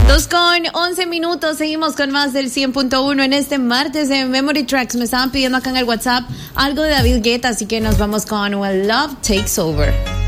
2:11. Seguimos con más del 100.1 en este martes de Memory Tracks. Me estaban pidiendo acá en el WhatsApp algo de David Guetta, así que nos vamos con When Love Takes Over.